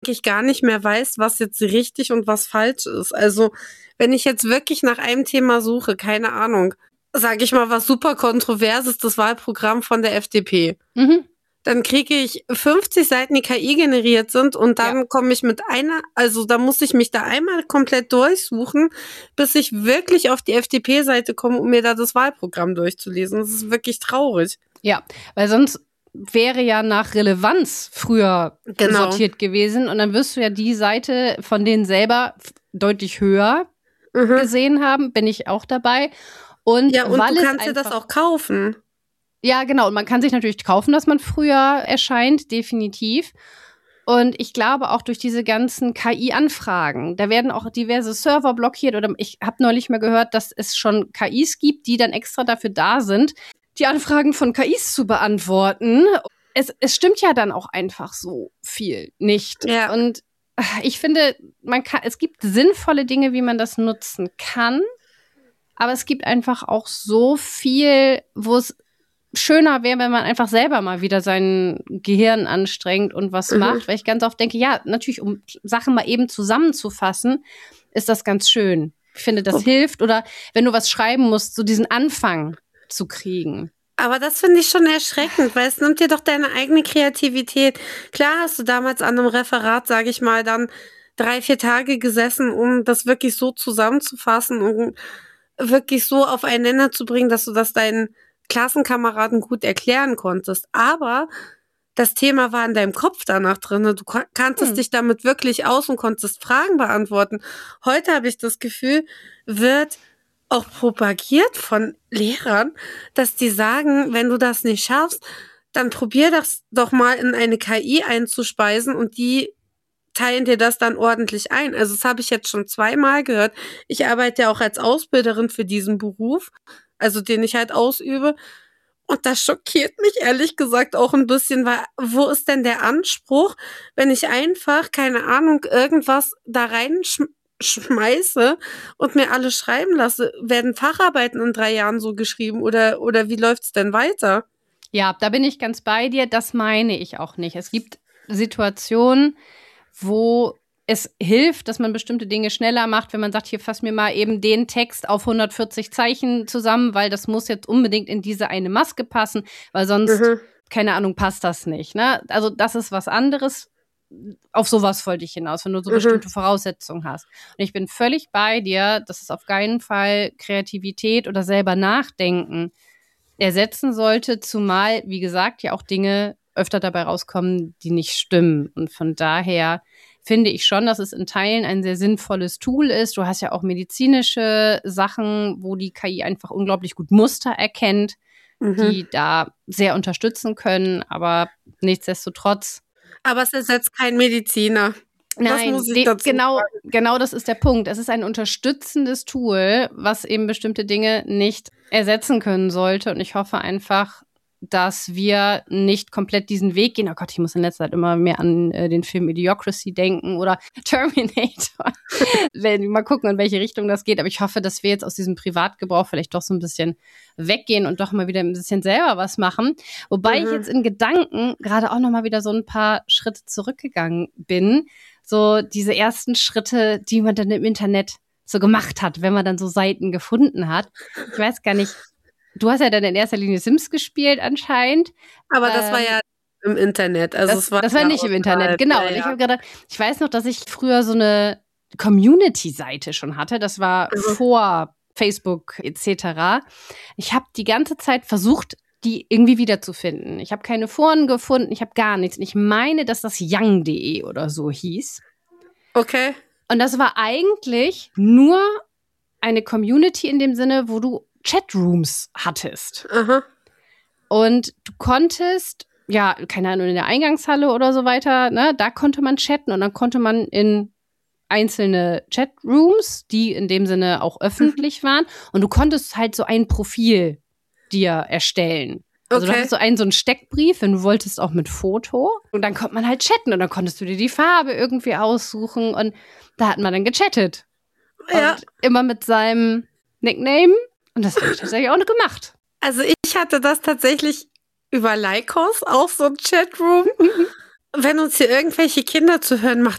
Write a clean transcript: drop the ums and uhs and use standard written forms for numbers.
wirklich gar nicht mehr weiß, was jetzt richtig und was falsch ist. Also, wenn ich jetzt wirklich nach einem Thema suche, keine Ahnung, sage ich mal was super Kontroverses, das Wahlprogramm von der FDP. Dann kriege ich 50 Seiten, die KI generiert sind und dann komme ich mit also da muss ich mich da einmal komplett durchsuchen, bis ich wirklich auf die FDP-Seite komme, um mir da das Wahlprogramm durchzulesen. Das ist wirklich traurig. Ja, weil sonst wäre ja nach Relevanz früher sortiert gewesen und dann wirst du ja die Seite von denen selber deutlich höher gesehen haben, bin ich auch dabei. Und ja, und du kannst dir das auch kaufen. Ja, genau. Und man kann sich natürlich kaufen, dass man früher erscheint, definitiv. Und ich glaube auch durch diese ganzen KI-Anfragen, da werden auch diverse Server blockiert. Oder ich habe neulich mal gehört, dass es schon KIs gibt, die dann extra dafür da sind, die Anfragen von KIs zu beantworten. Es stimmt ja dann auch einfach so viel nicht. Ja. Und ich finde, es gibt sinnvolle Dinge, wie man das nutzen kann. Aber es gibt einfach auch so viel, wo es schöner wäre, wenn man einfach selber mal wieder sein Gehirn anstrengt und was macht. Weil ich ganz oft denke, ja, natürlich, um Sachen mal eben zusammenzufassen, ist das ganz schön. Ich finde, das hilft. Oder wenn du was schreiben musst, so diesen Anfang zu kriegen. Aber das finde ich schon erschreckend, weil es nimmt dir doch deine eigene Kreativität. Klar hast du damals an einem Referat, sage ich mal, dann 3-4 Tage gesessen, um das wirklich so zusammenzufassen, um wirklich so aufeinander zu bringen, dass du das deinen Klassenkameraden gut erklären konntest. Aber das Thema war in deinem Kopf danach drin. Du kanntest dich damit wirklich aus und konntest Fragen beantworten. Heute habe ich das Gefühl, wird auch propagiert von Lehrern, dass die sagen, wenn du das nicht schaffst, dann probier das doch mal in eine KI einzuspeisen und die teilen dir das dann ordentlich ein. Also das habe ich jetzt schon 2-mal gehört. Ich arbeite ja auch als Ausbilderin für diesen Beruf, also den ich halt ausübe. Und das schockiert mich ehrlich gesagt auch ein bisschen, weil wo ist denn der Anspruch, wenn ich einfach, keine Ahnung, irgendwas da reinschmeiße und mir alles schreiben lasse? Werden Facharbeiten in 3 Jahren so geschrieben oder wie läuft's denn weiter? Ja, da bin ich ganz bei dir. Das meine ich auch nicht. Es gibt Situationen, wo es hilft, dass man bestimmte Dinge schneller macht, wenn man sagt, hier fass mir mal eben den Text auf 140 Zeichen zusammen, weil das muss jetzt unbedingt in diese eine Maske passen, weil sonst, keine Ahnung, passt das nicht. Ne? Also das ist was anderes. Auf sowas wollte ich hinaus, wenn du so bestimmte Voraussetzungen hast. Und ich bin völlig bei dir, dass es auf keinen Fall Kreativität oder selber Nachdenken ersetzen sollte, zumal, wie gesagt, ja auch Dinge öfter dabei rauskommen, die nicht stimmen. Und von daher finde ich schon, dass es in Teilen ein sehr sinnvolles Tool ist. Du hast ja auch medizinische Sachen, wo die KI einfach unglaublich gut Muster erkennt, die da sehr unterstützen können. Aber nichtsdestotrotz. Aber es ersetzt keinen Mediziner. Nein, genau das ist der Punkt. Es ist ein unterstützendes Tool, was eben bestimmte Dinge nicht ersetzen können sollte. Und ich hoffe einfach, dass wir nicht komplett diesen Weg gehen. Oh Gott, ich muss in letzter Zeit immer mehr an den Film Idiocracy denken oder Terminator. Mal gucken, in welche Richtung das geht. Aber ich hoffe, dass wir jetzt aus diesem Privatgebrauch vielleicht doch so ein bisschen weggehen und doch mal wieder ein bisschen selber was machen. Wobei ich jetzt in Gedanken gerade auch noch mal wieder so ein paar Schritte zurückgegangen bin. So diese ersten Schritte, die man dann im Internet so gemacht hat, wenn man dann so Seiten gefunden hat. Ich weiß gar nicht. Du hast ja dann in erster Linie Sims gespielt anscheinend. Aber das war ja im Internet. Also das war nicht im Internet, genau. Und ich weiß noch, dass ich früher so eine Community-Seite schon hatte. Das war vor Facebook etc. Ich habe die ganze Zeit versucht, die irgendwie wiederzufinden. Ich habe keine Foren gefunden, ich habe gar nichts. Und ich meine, dass das young.de oder so hieß. Okay. Und das war eigentlich nur eine Community in dem Sinne, wo du Chatrooms hattest. Und du konntest, ja, keine Ahnung, in der Eingangshalle oder so weiter, ne, da konnte man chatten und dann konnte man in einzelne Chatrooms, die in dem Sinne auch öffentlich waren, und du konntest halt so ein Profil dir erstellen. Also du hattest so einen Steckbrief, wenn du wolltest, auch mit Foto. Und dann konnte man halt chatten und dann konntest du dir die Farbe irgendwie aussuchen und da hat man dann gechattet. Ja. Und immer mit seinem Nickname. Und das habe ich tatsächlich auch noch gemacht. Also ich hatte das tatsächlich über Lycos, auch so ein Chatroom. Wenn uns hier irgendwelche Kinder zu hören, macht